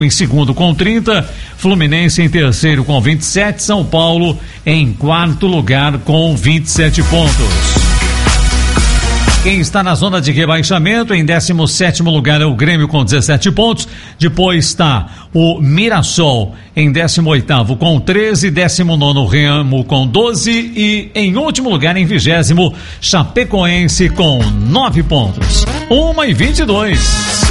em segundo com 30, Fluminense em terceiro com 27, São Paulo em quarto lugar com 27 pontos. Quem está na zona de rebaixamento, em 17º lugar é o Grêmio com 17 pontos. Depois está o Mirassol em 18º com 13, 19º Remo com 12 e em último lugar, em 20º, Chapecoense com 9 pontos. 1h22.